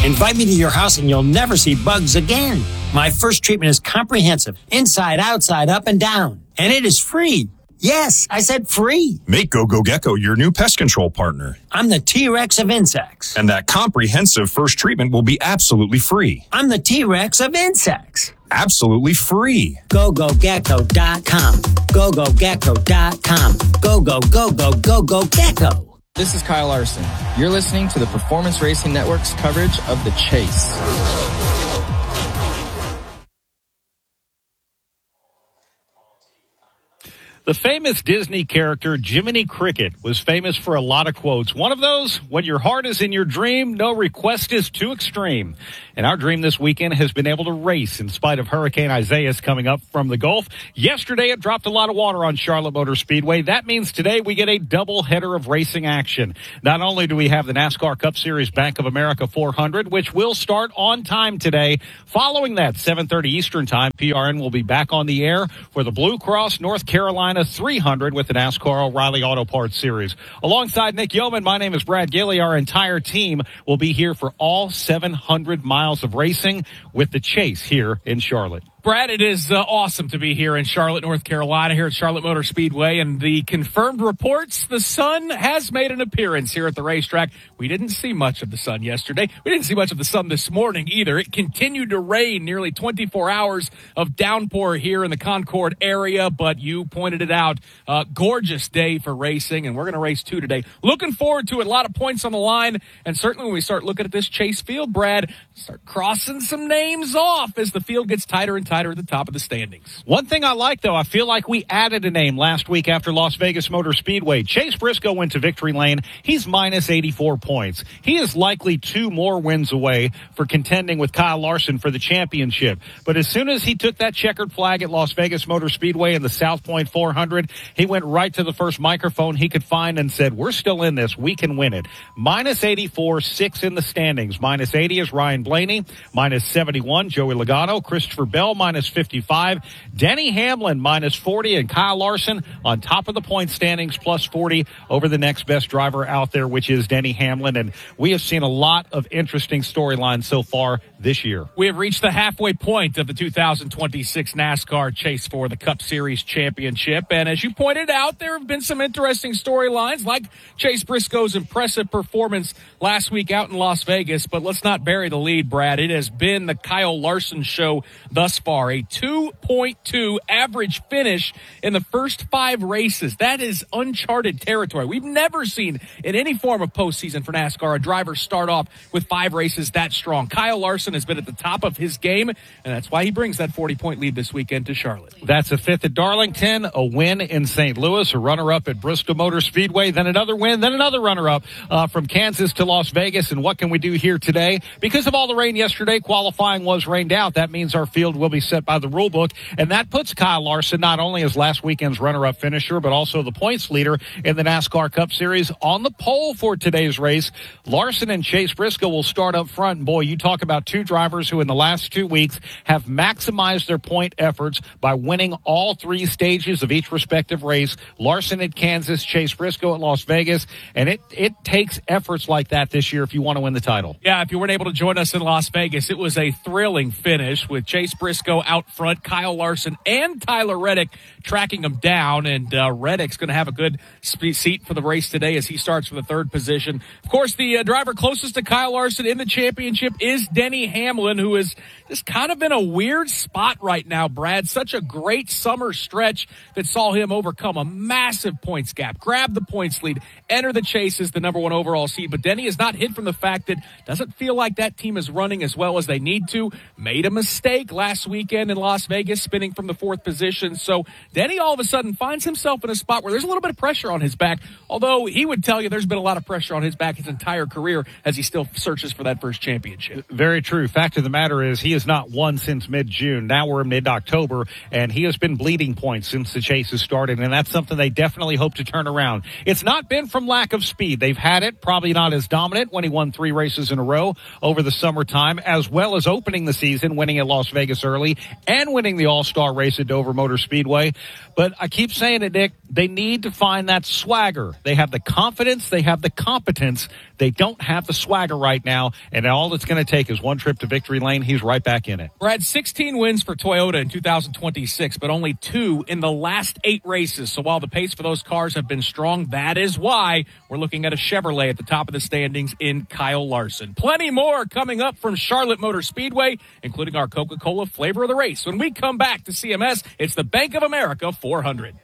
Invite me to your house and you'll never see bugs again. My first treatment is comprehensive, inside, outside, up and down. And it is free. Yes, I said free. Make GoGo Gecko your new pest control partner. I'm the T-Rex of insects. And that comprehensive first treatment will be absolutely free. I'm the T-Rex of insects. Absolutely free. GoGoGecko.com. GoGoGecko.com. Go Gecko. This is Kyle Larson. You're listening to the Performance Racing Network's coverage of The Chase. The famous Disney character Jiminy Cricket was famous for a lot of quotes. One of those, when your heart is in your dream, no request is too extreme. And our dream this weekend has been able to race in spite of Hurricane Isaias coming up from the Gulf. Yesterday, it dropped a lot of water on Charlotte Motor Speedway. That means today we get a double header of racing action. Not only do we have the NASCAR Cup Series Bank of America 400, which will start on time today. Following that, 7:30 Eastern Time, PRN will be back on the air for the Blue Cross North Carolina 300 with the NASCAR O'Reilly Auto Parts Series. Alongside Nick Yeoman, my name is Brad Gilly. Our entire team will be here for all 700 miles of racing with the Chase here in Charlotte. Brad, it is awesome to be here in Charlotte, North Carolina, here at Charlotte Motor Speedway. And the confirmed reports, the sun has made an appearance here at the racetrack. We didn't see much of the sun yesterday. We didn't see much of the sun this morning either. It continued to rain, nearly 24 hours of downpour here in the Concord area. But you pointed it out. Gorgeous day for racing, and we're going to race 2 today. Looking forward to it. A lot of points on the line. And certainly when we start looking at this Chase field, Brad, start crossing some names off as the field gets tighter and tighter at the top of the standings. One thing I like, though, I feel like we added a name last week after Las Vegas Motor Speedway. Chase Briscoe went to victory lane. He's minus 84 points. He is likely 2 more wins away for contending with Kyle Larson for the championship. But as soon as he took that checkered flag at Las Vegas Motor Speedway in the South Point 400, he went right to the first microphone he could find and said, we're still in this. We can win it. Minus 84, 6 in the standings. Minus 80 is Ryan Blaney. Minus 71, Joey Logano. Christopher Bell, minus 55. Denny Hamlin, minus 40. And Kyle Larson on top of the point standings, plus 40 over the next best driver out there, which is Denny Hamlin. And we have seen a lot of interesting storylines so far this year. We have reached the halfway point of the 2026 NASCAR Chase for the Cup Series Championship. And as you pointed out, there have been some interesting storylines like Chase Briscoe's impressive performance last week out in Las Vegas. But let's not bury the lead, Brad. It has been the Kyle Larson show thus far. A 2.2 average finish in the first 5 races. That is uncharted territory. We've never seen in any form of postseason for NASCAR a driver start off with 5 races that strong. Kyle Larson has been at the top of his game, and that's why he brings that 40-point lead this weekend to Charlotte. That's a 5th at Darlington, a win in St. Louis, a runner-up at Bristol Motor Speedway, then another win, then another runner-up from Kansas to Las Vegas. And what can we do here today? Because of all the rain yesterday, qualifying was rained out. That means our field will be set by the rule book, and that puts Kyle Larson not only as last weekend's runner-up finisher, but also the points leader in the NASCAR Cup Series on the pole for today's race. Larson and Chase Briscoe will start up front. And boy, you talk about 2 drivers who in the last 2 weeks have maximized their point efforts by winning all 3 stages of each respective race. Larson at Kansas, Chase Briscoe at Las Vegas, and it takes efforts like that this year if you want to win the title. Yeah, if you weren't able to join us in Las Vegas, it was a thrilling finish with Chase Briscoe out front, Kyle Larson and Tyler Reddick tracking him down, and Reddick's going to have a good seat for the race today as he starts for the 3rd position. Of course, the driver closest to Kyle Larson in the championship is Denny Hamlin, who is just kind of in a weird spot right now, Brad. Such a great summer stretch that saw him overcome a massive points gap, grab the points lead, enter the chase as the number 1 overall seed. But Denny is not hid from the fact that doesn't feel like that team is running as well as they need to. Made a mistake last weekend in Las Vegas, spinning from the 4th position. So Denny all of a sudden finds himself in a spot where there's a little bit of pressure on his back, although he would tell you there's been a lot of pressure on his back his entire career as he still searches for that first championship. Very true. Fact of the matter is he has not won since mid-June. Now we're in mid-October, and he has been bleeding points since the chase has started, and that's something they definitely hope to turn around. It's not been from lack of speed. They've had it, probably not as dominant when he won 3 races in a row over the summertime, as well as opening the season, winning at Las Vegas early. early and winning the All-Star race at Dover Motor Speedway. But I keep saying it, Nick, they need to find that swagger. They have the confidence, they have the competence. They don't have the swagger right now, and all it's going to take is one trip to victory lane. He's right back in it. Brad, 16 wins for Toyota in 2026, but only 2 in the last 8 races. So while the pace for those cars have been strong, that is why we're looking at a Chevrolet at the top of the standings in Kyle Larson. Plenty more coming up from Charlotte Motor Speedway, including our Coca-Cola flavor of the race. When we come back to CMS, it's the Bank of America 400.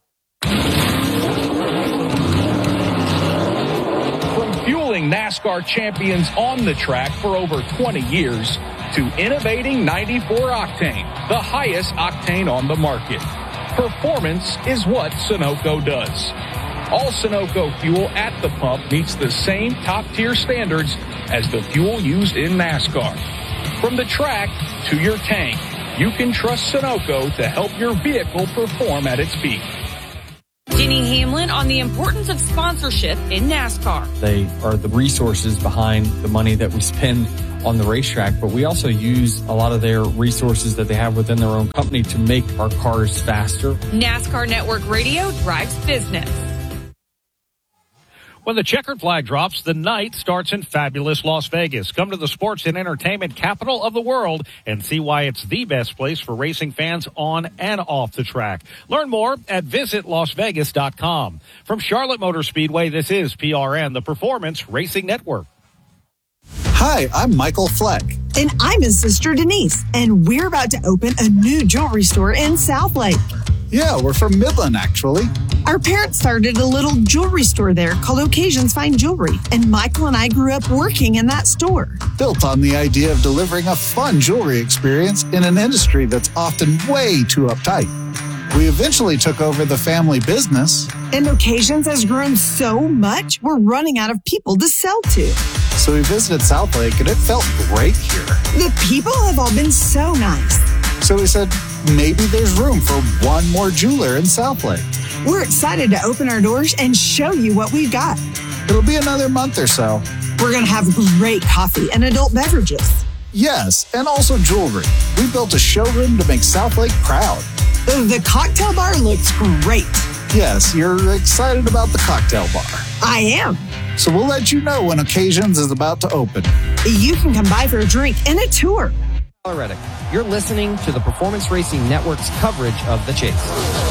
Fueling NASCAR champions on the track for over 20 years to innovating 94 octane, the highest octane on the market. Performance is what Sunoco does. All Sunoco fuel at the pump meets the same top-tier standards as the fuel used in NASCAR. From the track to your tank, you can trust Sunoco to help your vehicle perform at its peak. Jenny Hamlin on the importance of sponsorship in NASCAR. They are the resources behind the money that we spend on the racetrack, but we also use a lot of their resources that they have within their own company to make our cars faster. NASCAR Network Radio drives business. When the checkered flag drops, the night starts in fabulous Las Vegas. Come to the sports and entertainment capital of the world and see why it's the best place for racing fans on and off the track. Learn more at visitlasvegas.com. From Charlotte Motor Speedway, this is PRN, the Performance Racing Network. Hi, I'm Michael Fleck. And I'm his sister Denise, and we're about to open a new jewelry store in South Lake. Yeah, we're from Midland, actually. Our parents started a little jewelry store there called Occasions Fine Jewelry, and Michael and I grew up working in that store. Built on the idea of delivering a fun jewelry experience in an industry that's often way too uptight. We eventually took over the family business. And Occasions has grown so much, we're running out of people to sell to. So we visited South Lake, and it felt great here. The people have all been so nice. So we said, maybe there's room for one more jeweler in South Lake. We're excited to open our doors and show you what we've got. It'll be another month or so. We're going to have great coffee and adult beverages. Yes, and also jewelry. We built a showroom to make South Lake proud. The cocktail bar looks great. Yes, you're excited about the cocktail bar. I am. So we'll let you know when Occasions is about to open. You can come by for a drink and a tour. Reddick, you're listening to the Performance Racing Network's coverage of the chase.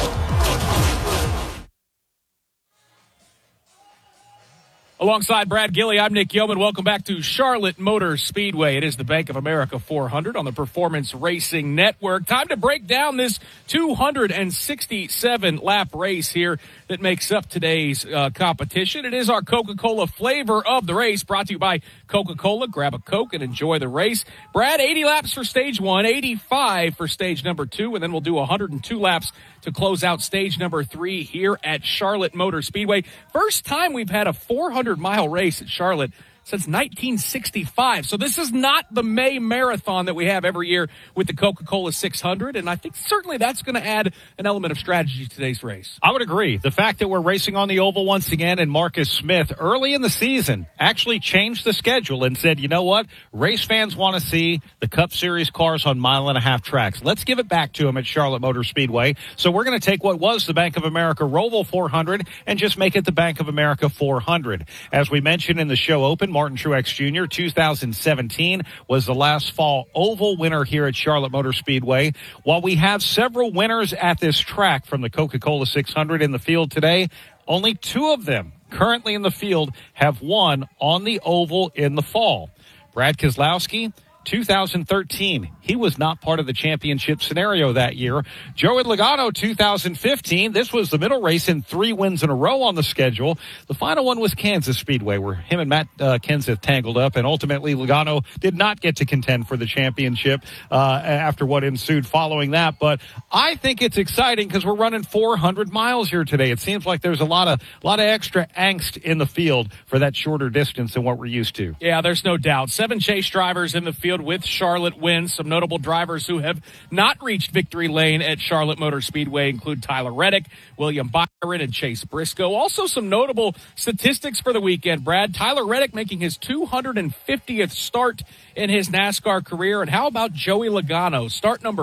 Alongside Brad Gilley, I'm Nick Yeoman. Welcome back to Charlotte Motor Speedway. It is the Bank of America 400 on the Performance Racing Network. Time to break down this 267-lap race here that makes up today's competition. It is our Coca-Cola flavor of the race, brought to you by Coca-Cola. Grab a Coke and enjoy the race. Brad, 80 laps for stage 1, 85 for stage number 2, and then we'll do 102 laps to close out stage number 3 here at Charlotte Motor Speedway. First time we've had a 400-mile race at Charlotte since 1965. So this is not the May Marathon that we have every year with the Coca-Cola 600, and I think certainly that's going to add an element of strategy to today's race. I would agree. The fact that we're racing on the oval once again, and Marcus Smith early in the season actually changed the schedule and said, you know what, race fans want to see the Cup Series cars on mile-and-a-half tracks. Let's give it back to them at Charlotte Motor Speedway. So we're going to take what was the Bank of America Roval 400 and just make it the Bank of America 400. As we mentioned in the show open, Martin Truex Jr., 2017 was the last fall oval winner here at Charlotte Motor Speedway. While we have several winners at this track from the Coca-Cola 600 in the field today, only 2 of them currently in the field have won on the oval in the fall. Brad Keselowski, 2013. He was not part of the championship scenario that year. Joey Logano, 2015. This was the middle race in 3 wins in a row on the schedule. The final one was Kansas Speedway, where him and Matt Kenseth tangled up, and ultimately Logano did not get to contend for the championship after what ensued following that. But I think it's exciting because we're running 400 miles here today. It seems like there's a lot of extra angst in the field for that shorter distance than what we're used to. Yeah, there's no doubt. 7 chase drivers in the field. field with Charlotte wins. Some notable drivers who have not reached victory lane at Charlotte Motor Speedway include Tyler Reddick, William Byron, and Chase Briscoe. Also some notable statistics for the weekend, Brad. Tyler Reddick making his 250th start in his NASCAR career. And how about Joey Logano? Start number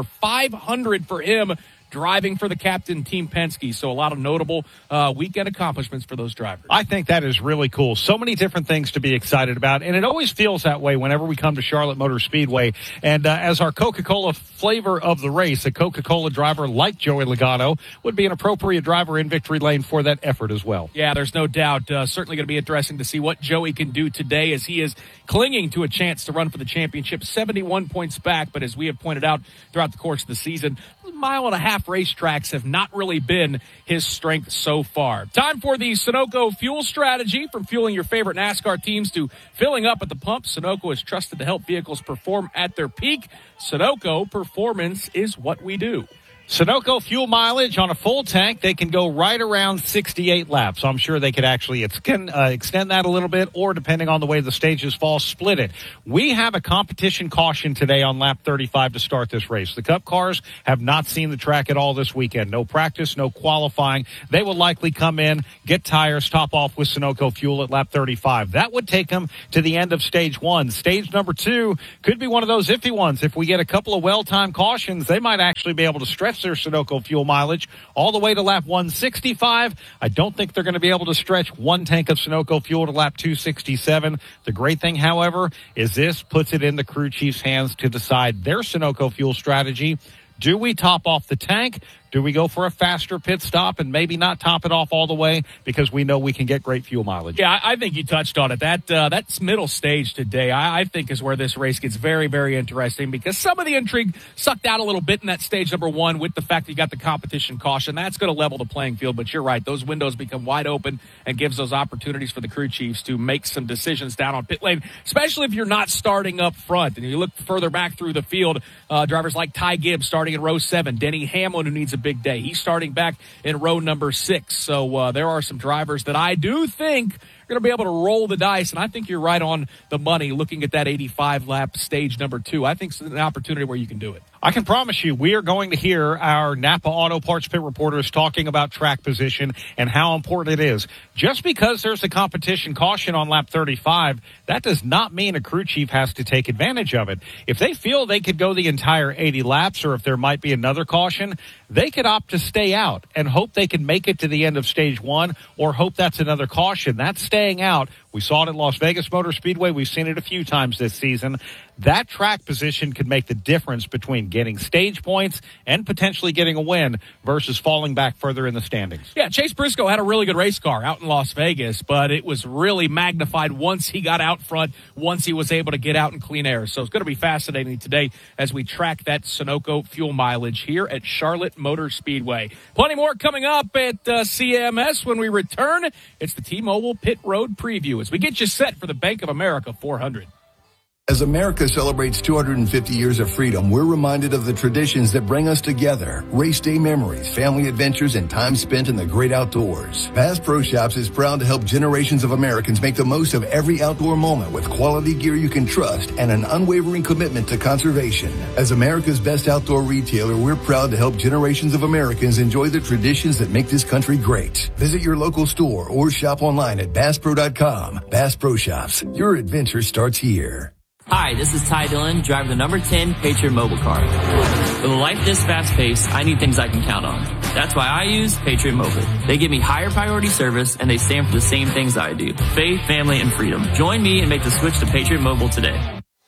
500 for him, driving for the captain, Team Penske. So a lot of notable weekend accomplishments for those drivers. I think that is really cool. So many different things to be excited about, and it always feels that way whenever we come to Charlotte Motor Speedway. And as our Coca-Cola flavor of the race, a Coca-Cola driver like Joey Logano would be an appropriate driver in victory lane for that effort as well. Yeah, there's no doubt. Certainly going to be interesting to see what Joey can do today as he is clinging to a chance to run for the championship, 71 points back. But as we have pointed out throughout the course of the season, mile-and-a-half racetracks have not really been his strength so far. Time for the Sunoco fuel strategy. From fueling your favorite NASCAR teams to filling up at the pump, Sunoco is trusted to help vehicles perform at their peak. Sunoco, performance is what we do. Sunoco fuel mileage on a full tank, they can go right around 68 laps. So I'm sure they could actually extend that a little bit, or depending on the way the stages fall, split it. We have a competition caution today on lap 35 to start this race. The Cup cars have not seen the track at all this weekend. No practice, no qualifying. They will likely come in, get tires, top off with Sunoco fuel at lap 35. That would take them to the end of stage 1. Stage number 2 could be one of those iffy ones. If we get a couple of well-timed cautions, they might actually be able to stretch their Sunoco fuel mileage all the way to lap 165. I don't think they're going to be able to stretch one tank of Sunoco fuel to lap 267. The great thing, however, is this puts it in the crew chief's hands to decide their Sunoco fuel strategy. Do we top off the tank? Do we go for a faster pit stop and maybe not top it off all the way because we know we can get great fuel mileage? Yeah, I think you touched on it. That's middle stage today, I think, is where this race gets very, very interesting because some of the intrigue sucked out a little bit in that stage number 1 with the fact that you got the competition caution. That's going to level the playing field, but you're right. Those windows become wide open and gives those opportunities for the crew chiefs to make some decisions down on pit lane, especially if you're not starting up front. And you look further back through the field, drivers like Ty Gibbs starting in row 7, Denny Hamlin, who needs a big day. He's starting back in row number 6. So there are some drivers that I do think are going to be able to roll the dice, and I think you're right on the money looking at that 85-lap stage number 2. I think it's an opportunity where you can do it. I can promise you we are going to hear our Napa Auto Parts pit reporters talking about track position and how important it is. Just because there's a competition caution on lap 35, that does not mean a crew chief has to take advantage of it. If they feel they could go the entire 80 laps, or if there might be another caution, they could opt to stay out and hope they can make it to the end of stage 1, or hope that's another caution. That's staying out. We saw it at Las Vegas Motor Speedway. We've seen it a few times this season. That track position could make the difference between getting stage points and potentially getting a win versus falling back further in the standings. Yeah, Chase Briscoe had a really good race car out in Las Vegas, but it was really magnified once he got out front, once he was able to get out in clean air. So it's going to be fascinating today as we track that Sunoco fuel mileage here at Charlotte Motor Speedway. Plenty more coming up at CMS when we return. It's the T-Mobile Pit Road Preview as we get you set for the Bank of America 400. As America celebrates 250 years of freedom, we're reminded of the traditions that bring us together. Race day memories, family adventures, and time spent in the great outdoors. Bass Pro Shops is proud to help generations of Americans make the most of every outdoor moment with quality gear you can trust and an unwavering commitment to conservation. As America's best outdoor retailer, we're proud to help generations of Americans enjoy the traditions that make this country great. Visit your local store or shop online at BassPro.com. Bass Pro Shops, your adventure starts here. Hi, this is Ty Dillon, driving the number 10 Patriot Mobile car. With a life this fast-paced, I need things I can count on. That's why I use Patriot Mobile. They give me higher priority service, and they stand for the same things I do. Faith, family, and freedom. Join me and make the switch to Patriot Mobile today.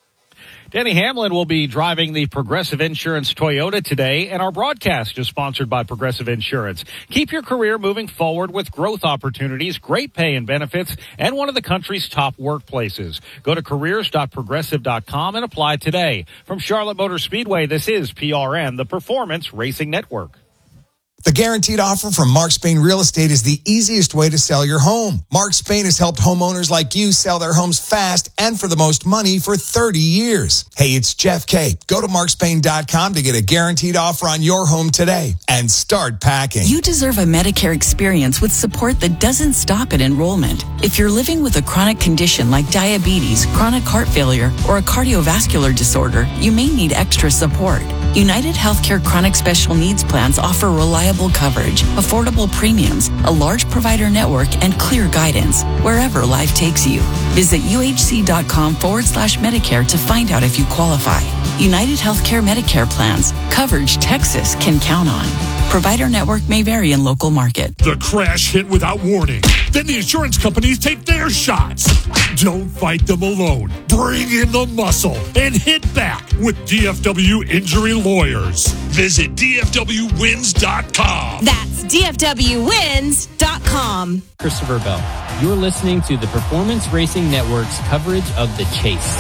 Denny Hamlin will be driving the Progressive Insurance Toyota today, and our broadcast is sponsored by Progressive Insurance. Keep your career moving forward with growth opportunities, great pay and benefits, and one of the country's top workplaces. Go to careers.progressive.com and apply today. From Charlotte Motor Speedway, this is PRN, the Performance Racing Network. The guaranteed offer from Mark Spain Real Estate is the easiest way to sell your home. Mark Spain has helped homeowners like you sell their homes fast and for the most money for 30 years. Hey, it's Jeff K. Go to markspain.com to get a guaranteed offer on your home today and start packing. You deserve a Medicare experience with support that doesn't stop at enrollment. If you're living with a chronic condition like diabetes, chronic heart failure, or a cardiovascular disorder, you may need extra support. United Healthcare Chronic Special Needs Plans offer reliable coverage, affordable premiums, a large provider network, and clear guidance wherever life takes you. Visit uhc.com/Medicare to find out if you qualify. United Healthcare Medicare plans. Coverage Texas can count on. Provider network may vary in local market. The crash hit without warning. Then the insurance companies take their shots. Don't fight them alone. Bring in the muscle and hit back with DFW Injury Lawyers. Visit DFWWins.com. That's DFWWins.com. Christopher Bell. You're listening to the Performance Racing Network's coverage of the Chase.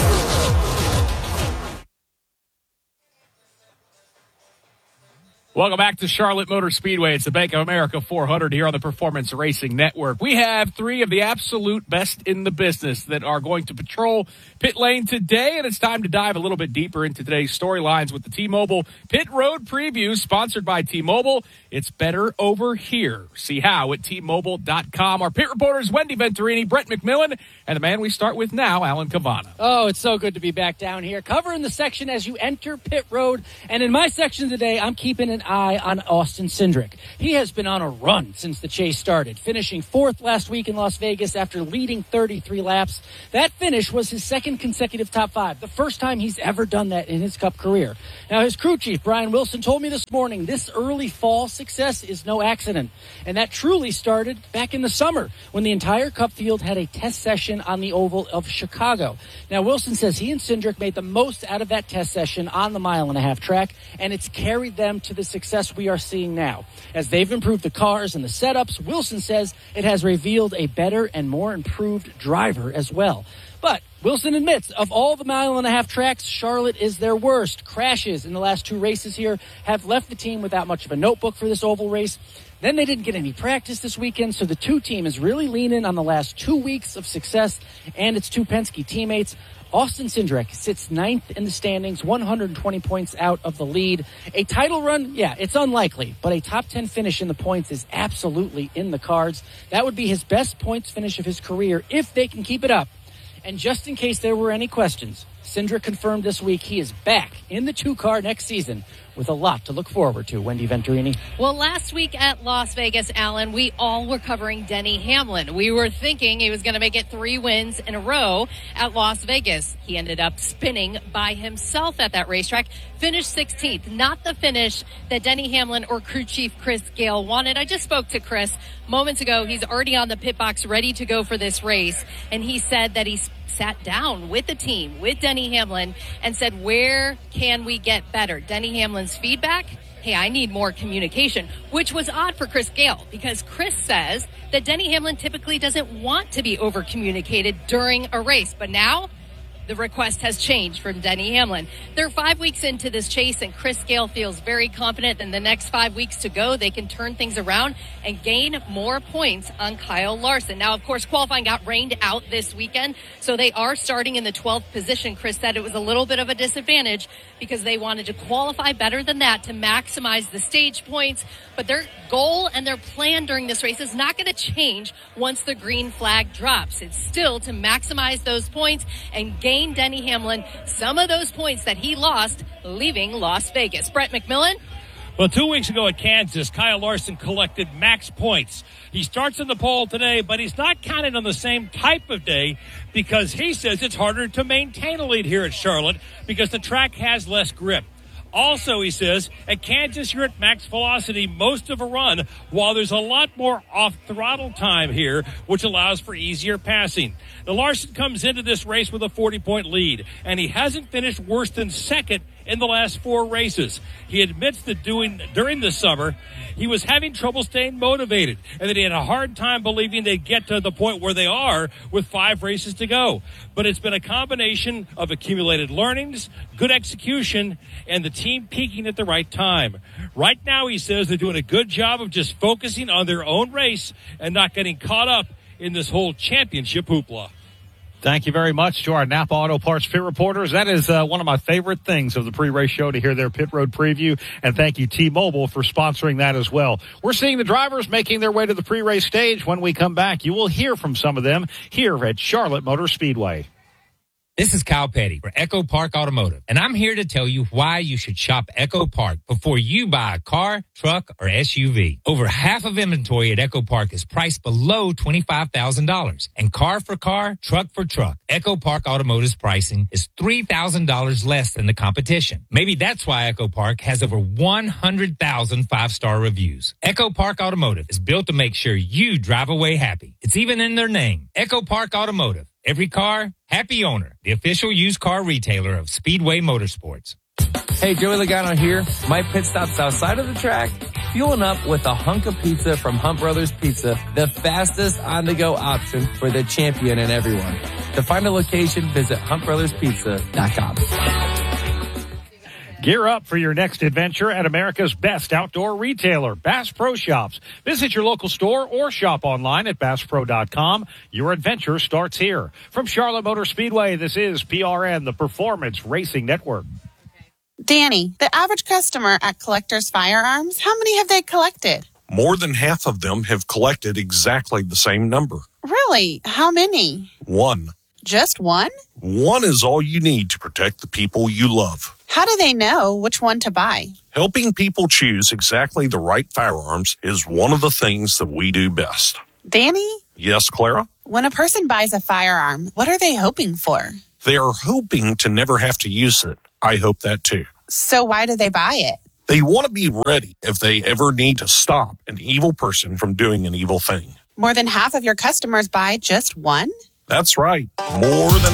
Welcome back to Charlotte Motor Speedway. It's the Bank of America 400 here on the Performance Racing Network. We have three of the absolute best in the business that are going to patrol pit lane today, and it's time to dive a little bit deeper into today's storylines with the T-Mobile Pit Road Preview, sponsored by T-Mobile. It's better over here. See how at T-Mobile.com. Our pit reporters, Wendy Venturini, Brett McMillan, and the man we start with now, Alan Cavana. Oh, it's so good to be back down here, covering the section as you enter pit road. And in my section today, I'm keeping an eye on Austin Cindric. He has been on a run since the chase started, finishing fourth last week in Las Vegas after leading 33 laps. That finish was his second consecutive top five, the first time he's ever done that in his Cup career. Now, his crew chief, Brian Wilson, told me this morning this early fall success is no accident. And that truly started back in the summer when the entire Cup field had a test session on the Oval of Chicago. Now, Wilson says he and Cindric made the most out of that test session on the mile-and-a-half track, and it's carried them to the success we are seeing now. As they've improved the cars and the setups, Wilson says it has revealed a better and more improved driver as well. But Wilson admits, of all the mile-and-a-half tracks, Charlotte is their worst. Crashes in the last two races here have left the team without much of a notebook for this oval race. Then they didn't get any practice this weekend, so the two team is really leaning on the last 2 weeks of success and its two Penske teammates. Austin Cindric sits ninth in the standings, 120 points out of the lead. A title run, yeah, it's unlikely, but a top 10 finish in the points is absolutely in the cards. That would be his best points finish of his career if they can keep it up. And just in case there were any questions, Cindric confirmed this week he is back in the two-car next season with a lot to look forward to. Wendy Venturini. Well, last week at Las Vegas, Alan, we all were covering Denny Hamlin. We were thinking he was going to make it 3 wins in a row at Las Vegas. He ended up spinning by himself at that racetrack, finished 16th. Not the finish that Denny Hamlin or crew chief Chris Gale wanted. I just spoke to Chris moments ago. He's already on the pit box ready to go for this race, and he said that he's sat down with the team, with Denny Hamlin, and said, where can we get better? Denny Hamlin's feedback, hey, I need more communication, which was odd for Chris Gale because Chris says that Denny Hamlin typically doesn't want to be over-communicated during a race. But now the request has changed from Denny Hamlin. They're 5 weeks into this chase, and Chris Gale feels very confident in the next 5 weeks to go. They can turn things around and gain more points on Kyle Larson. Now, of course, qualifying got rained out this weekend, so they are starting in the 12th position. Chris said it was a little bit of a disadvantage because they wanted to qualify better than that to maximize the stage points. But their goal and their plan during this race is not going to change once the green flag drops. It's still to maximize those points and gain Denny Hamlin some of those points that he lost leaving Las Vegas. Brett McMillan. Well, 2 weeks ago at Kansas, Kyle Larson collected max points. He starts in the pole today, but he's not counting on the same type of day because he says it's harder to maintain a lead here at Charlotte because the track has less grip. Also, he says, at Kansas, you're at max velocity most of a run, while there's a lot more off-throttle time here, which allows for easier passing. Now, Larson comes into this race with a 40-point lead, and he hasn't finished worse than second in the last 4 races. He admits that during the summer, he was having trouble staying motivated and that he had a hard time believing they'd get to the point where they are with 5 races to go. But it's been a combination of accumulated learnings, good execution, and the team peaking at the right time. Right now, he says they're doing a good job of just focusing on their own race and not getting caught up in this whole championship hoopla. Thank you very much to our Napa Auto Parts pit reporters. That is one of my favorite things of the pre-race show, to hear their pit road preview. And thank you, T-Mobile, for sponsoring that as well. We're seeing the drivers making their way to the pre-race stage. When we come back, you will hear from some of them here at Charlotte Motor Speedway. This is Kyle Petty for Echo Park Automotive, and I'm here to tell you why you should shop Echo Park before you buy a car, truck, or SUV. Over half of inventory at Echo Park is priced below $25,000, and car for car, truck for truck. Echo Park Automotive's pricing is $3,000 less than the competition. Maybe that's why Echo Park has over 100,000 five-star reviews. Echo Park Automotive is built to make sure you drive away happy. It's even in their name, Echo Park Automotive. Every car, happy owner. The official used car retailer of Speedway Motorsports. Hey, Joey Logano here. My pit stop's outside of the track, fueling up with a hunk of pizza from Hunt Brothers Pizza, the fastest on-the-go option for the champion and everyone. To find a location, visit huntbrotherspizza.com. Gear up for your next adventure at America's best outdoor retailer, Bass Pro Shops. Visit your local store or shop online at BassPro.com. Your adventure starts here. From Charlotte Motor Speedway, this is PRN, the Performance Racing Network. Danny, the average customer at Collector's Firearms, how many have they collected? More than half of them have collected exactly the same number. Really? How many? 1. Just 1? 1 is all you need to protect the people you love. How do they know which one to buy? Helping people choose exactly the right firearms is one of the things that we do best. Danny? Yes, Clara? When a person buys a firearm, what are they hoping for? They are hoping to never have to use it. I hope that too. So why do they buy it? They want to be ready if they ever need to stop an evil person from doing an evil thing. More than half of your customers buy just 1? That's right. More than